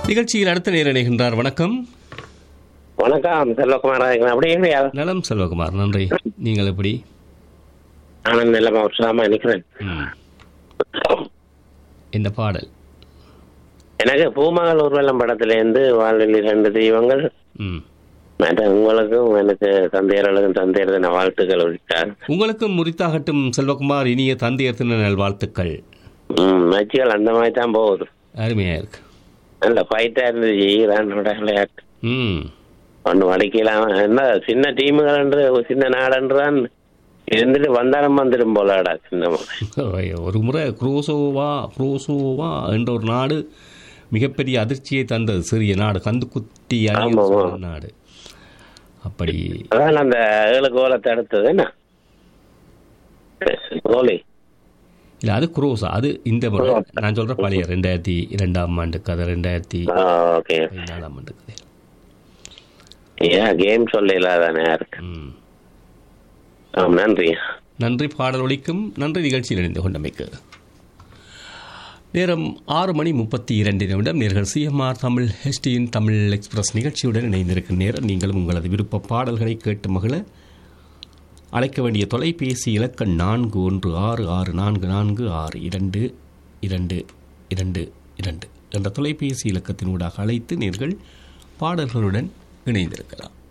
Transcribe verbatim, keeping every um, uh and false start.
நிகழ்ச்சியில் அடுத்த நேர இணைகின்றார். வணக்கம். வணக்கம் செல்வகுமார். அப்படி இல்லையா? நலம் செல்வகுமார், நன்றி. நீங்கள் எப்படி? நானும் நல்லமா உற்சாகமா நிற்கிறேன். என்ன பாடல்? எனக்கு பூமகள் ஊர்வலம் படத்திலேருந்து வாழ்வில் இரண்டு தெய்வங்கள். மற்ற உங்களுக்கும் எனக்கு தந்தையர்களுக்கும் தந்தையர் தின வாழ்த்துக்கள் விட்டார். உங்களுக்கும் முறித்தாகட்டும் செல்வகுமார், இனிய தந்தையர் தின நல் வாழ்த்துக்கள். ம் மேட்சுகள் அந்த மாதிரி தான் போகுது. அருமையா இருக்கு. நல்ல ஃபைட்டா இருந்துச்சு ஈரானோட விளையாட்டு. ம் ஒன்று வடிக்கலாம். என்ன சின்ன டீமுகள் என்று சின்ன நாடன்றான் இருந்துட்டு வந்தாலும் வந்துடும் போலாடா சின்ன முறை. ஒரு முறை குரோசோவா குரோசோவா என்ற ஒரு நாடு மிகப்பெரிய அதிர்ச்சியை தந்தது. சிறிய நாடு, கந்து குட்டி நாடு. அப்படி அதான் அந்த ஏழு கோலை தடுத்தது என்ன கோலி இல்லை, அது குரோசா. அது இந்த முறை நான் சொல்ற பழைய ரெண்டாயிரத்தி இரண்டாம் ஆண்டு கதை, ரெண்டாயிரத்தி நாலாம் ஆண்டு கதை. ஏன் கேம் சொல்ல இல்லாதானே இருக்கு. நன்றி நன்றி. பாடல் ஒலிக்கும். நன்றி. நிகழ்ச்சியில் இணைந்து கொண்டமைக்கு. நேரம் ஆறு மணி முப்பத்தி இரண்டு நிமிடம். நேர்கள் சிஎம்ஆர் தமிழ் ஹெச்டியின் தமிழ் எக்ஸ்பிரஸ் நிகழ்ச்சியுடன் இணைந்திருக்கும் நேரம். நீங்களும் உங்களது விருப்ப பாடல்களை கேட்டு மகிழ அழைக்க வேண்டிய தொலைபேசி இலக்கம் நான்கு ஒன்று ஆறு ஆறு நான்கு நான்கு ஆறு இரண்டு இரண்டு இரண்டு இரண்டு என்ற தொலைபேசி இலக்கத்தினூடாக அழைத்து நேர்கள் பாடல்களுடன் இணைந்திருக்கலாம்.